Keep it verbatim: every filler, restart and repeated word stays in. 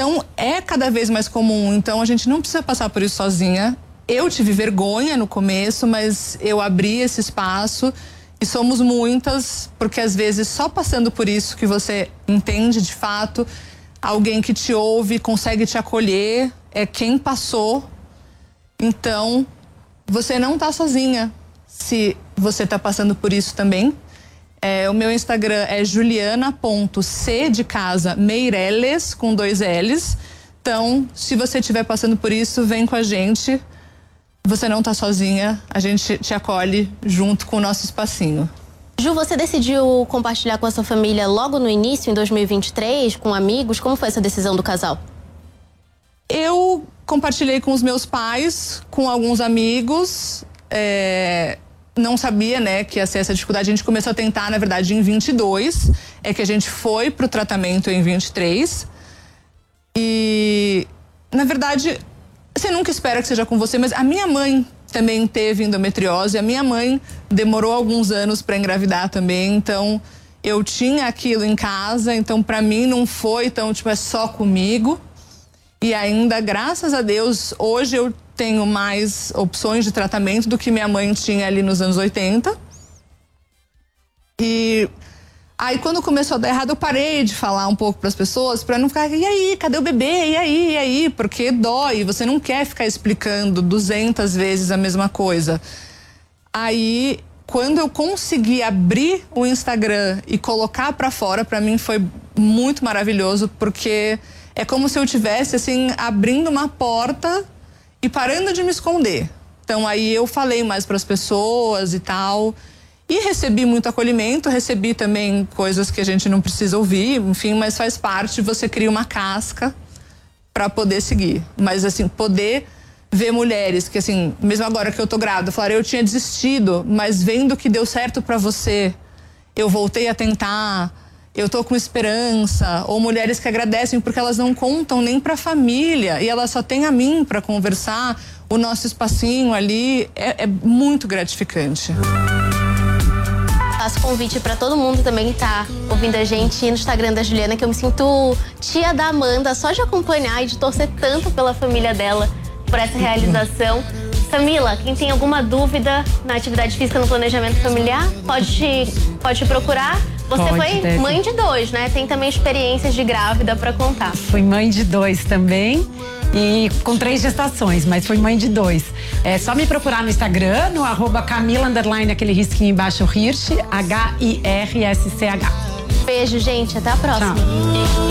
Então, é cada vez mais comum. Então, a gente não precisa passar por isso sozinha. Eu tive vergonha no começo, mas eu abri esse espaço e somos muitas, porque às vezes só passando por isso que você entende de fato, alguém que te ouve, consegue te acolher, é quem passou. Então, você não tá sozinha se você tá passando por isso também. É, o meu Instagram é juliana ponto c de casa Meireles, com dois L's. Então, se você estiver passando por isso, vem com a gente. Você não tá sozinha, a gente te acolhe junto com o nosso espacinho. Ju, você decidiu compartilhar com a sua família logo no início, em dois mil e vinte e três, com amigos? Como foi essa decisão do casal? Eu compartilhei com os meus pais, com alguns amigos. É, não sabia, né, que ia ser essa dificuldade. A gente começou a tentar, na verdade, em vinte e dois. É que a gente foi pro tratamento em vinte e três. E, na verdade, você nunca espera que seja com você, mas a minha mãe também teve endometriose. A minha mãe demorou alguns anos para engravidar também, então eu tinha aquilo em casa, então para mim não foi tão, tipo, é só comigo. E ainda, graças a Deus, hoje eu tenho mais opções de tratamento do que minha mãe tinha ali nos anos oitenta. E aí, quando começou a dar errado, eu parei de falar um pouco para as pessoas, para não ficar, e aí, cadê o bebê? E aí, e aí? Porque dói, você não quer ficar explicando duzentas vezes a mesma coisa. Aí, quando eu consegui abrir o Instagram e colocar para fora, para mim foi muito maravilhoso, porque é como se eu tivesse, assim, abrindo uma porta e parando de me esconder. Então, aí eu falei mais para as pessoas e tal. E recebi muito acolhimento, recebi também coisas que a gente não precisa ouvir, enfim, mas faz parte, você cria uma casca para poder seguir. Mas, assim, poder ver mulheres que, assim, mesmo agora que eu tô grávida, falaram, eu tinha desistido, mas vendo que deu certo para você, eu voltei a tentar, eu tô com esperança. Ou mulheres que agradecem porque elas não contam nem pra família e elas só têm a mim para conversar, o nosso espacinho ali, é, é muito gratificante. Faço convite para todo mundo também que tá ouvindo a gente no Instagram da Juliana, que eu me sinto tia da Amanda, só de acompanhar e de torcer tanto pela família dela por essa realização. Samila, quem tem alguma dúvida na atividade física no planejamento familiar, pode te, pode te procurar. Você Pode, foi deve. mãe de dois, né? Tem também experiências de grávida para contar. Fui mãe de dois também. E com três gestações, mas fui mãe de dois. É só me procurar no Instagram, no arroba Camila, underline, aquele risquinho embaixo, Hirsch, H I R S C H. Beijo, gente. Até a próxima. Tchau.